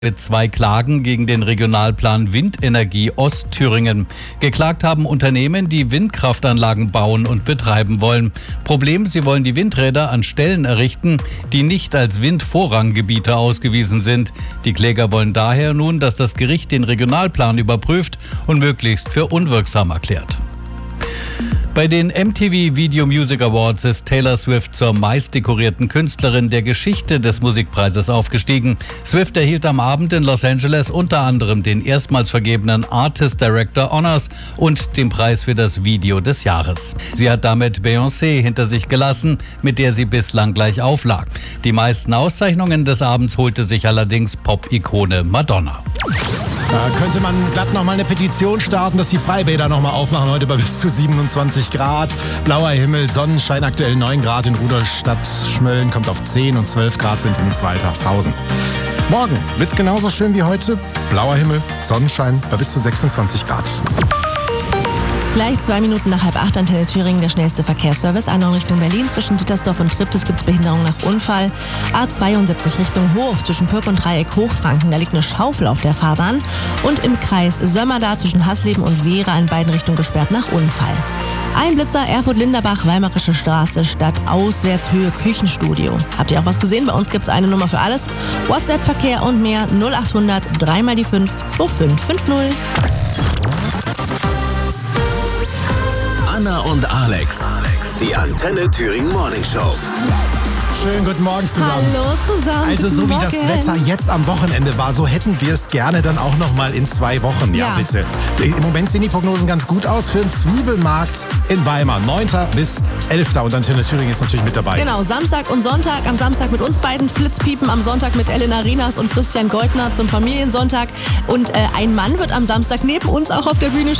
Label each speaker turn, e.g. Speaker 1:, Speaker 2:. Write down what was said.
Speaker 1: mit 2 Klagen gegen den Regionalplan Windenergie Ostthüringen. Geklagt haben Unternehmen, die Windkraftanlagen bauen und betreiben wollen. Problem, sie wollen die Windräder an Stellen errichten, die nicht als Windvorranggebiete ausgewiesen sind. Die Kläger wollen daher nun, dass das Gericht den Regionalplan überprüft und möglichst für unwirksam erklärt. Bei den MTV Video Music Awards ist Taylor Swift zur meistdekorierten Künstlerin der Geschichte des Musikpreises aufgestiegen. Swift erhielt am Abend in Los Angeles unter anderem den erstmals vergebenen Artist Director Honors und den Preis für das Video des Jahres. Sie hat damit Beyoncé hinter sich gelassen, mit der sie bislang gleich auflag. Die meisten Auszeichnungen des Abends holte sich allerdings Pop-Ikone Madonna.
Speaker 2: Da könnte man glatt nochmal eine Petition starten, dass die Freibäder nochmal aufmachen, heute bei bis zu 27 Grad. Blauer Himmel, Sonnenschein, aktuell 9 Grad in Rudolstadt. Schmölln kommt auf 10 und 12 Grad sind in Zweitrachshausen. Morgen wird's genauso schön wie heute. Blauer Himmel, Sonnenschein bei bis zu 26 Grad.
Speaker 3: Gleich 2 Minuten nach 7:30 Antenne Thüringen, der schnellste Verkehrsservice. Einmal Richtung Berlin, zwischen Dittersdorf und Triptis gibt es Behinderung nach Unfall. A72 Richtung Hof, zwischen Pürk und Dreieck Hochfranken, da liegt eine Schaufel auf der Fahrbahn. Und im Kreis Sömmerda zwischen Hasleben und Wehra in beiden Richtungen gesperrt nach Unfall. Ein Blitzer, Erfurt-Linderbach, Weimarische Straße, Stadtauswärtshöhe Küchenstudio. Habt ihr auch was gesehen? Bei uns gibt es eine Nummer für alles. WhatsApp-Verkehr und mehr 0800 3x5 2550.
Speaker 4: Anna und Alex, die Antenne Thüringen Morning Show.
Speaker 2: Schönen guten Morgen zusammen.
Speaker 3: Hallo zusammen.
Speaker 2: Also so wie das
Speaker 3: Morgen.
Speaker 2: Wetter jetzt am Wochenende war, so hätten wir es gerne dann auch noch mal in 2 Wochen. Ja, bitte. Im Moment sehen die Prognosen ganz gut aus für den Zwiebelmarkt in Weimar. 9. bis 11. Und Antenne Thüringen ist natürlich mit dabei.
Speaker 3: Genau, Samstag und Sonntag. Am Samstag mit uns beiden Flitzpiepen, am Sonntag mit Elena Rinas und Christian Goldner zum Familiensonntag. Und ein Mann wird am Samstag neben uns auch auf der Bühne stehen.